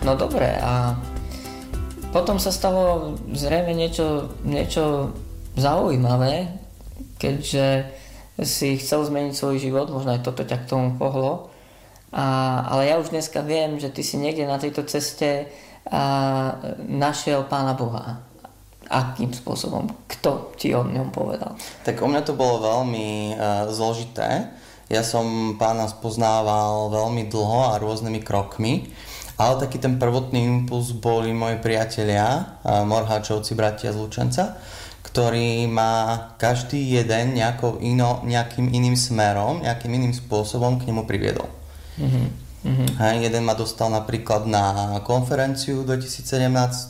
No dobre, a potom sa stalo zrejme niečo zaujímavé, keďže si chcel zmeniť svoj život, možno aj toto ťa k tomu pohlo. Ale ja už dneska viem, že ty si niekde na tejto ceste našiel Pána Boha. Akým spôsobom? Kto ti o ňom povedal? Tak u mňa to bolo veľmi zložité. Ja som Pána spoznával veľmi dlho a rôznymi krokmi, ale taký ten prvotný impuls boli moji priatelia, Morháčovci, bratia z Lučenca, ktorý ma každý jeden nejakým iným smerom, nejakým iným spôsobom k nemu priviedol. Jeden ma dostal napríklad na konferenciu v 2017,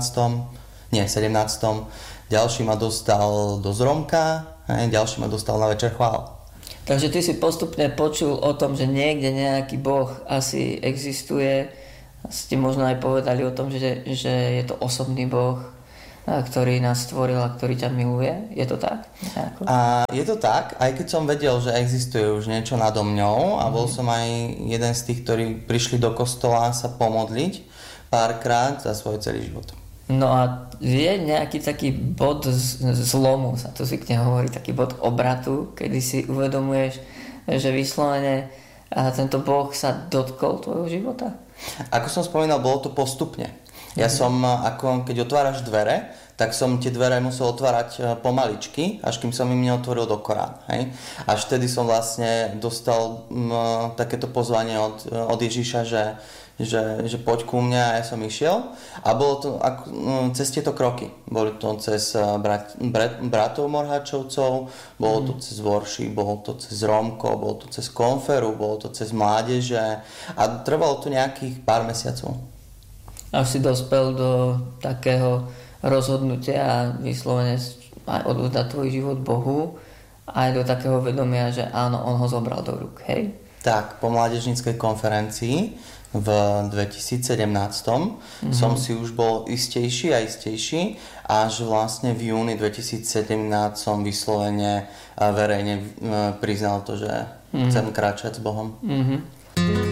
ďalší ma dostal do Zromka, ďalší ma dostal na Večer chvál. Takže ty si postupne počul o tom, že niekde nejaký Boh asi existuje. Ste možno aj povedali o tom, že je to osobný Boh, ktorý nás stvoril a ktorý ťa miluje. Je to tak? A je to tak, aj keď som vedel, že existuje už niečo nado mňou a bol som aj jeden z tých, ktorí prišli do kostola sa pomodliť párkrát za svoj celý život. No a je nejaký taký bod zlomu, sa to zvykne hovorí, taký bod obratu, kedy si uvedomuješ, že vyslovene tento Boh sa dotkol tvojho života? Ako som spomínal, bolo to postupne. Ja som, keď otváraš dvere, tak som tie dvere musel otvárať pomaličky, až kým som im neotvoril do Korán. Hej? Až vtedy som vlastne dostal takéto pozvanie od Ježiša, že poď ku mňa, a ja som išiel. A bolo to cez tieto kroky. Boli to cez bratov Morháčovcov, bolo to cez Vorši, bolo to cez Romko, bolo to cez Konferu, bolo to cez mládeže a trvalo to nejakých pár mesiacov. Až si dospel do takého rozhodnutia a vyslovene aj odovzdať tvoj život Bohu, aj do takého vedomia, že áno, on ho zobral do rúk, hej? Tak, po mládežníckej konferencii v 2017 som si už bol istejší a istejší, až vlastne v júni 2017 som vyslovene verejne priznal to, že chcem kráčať s Bohom.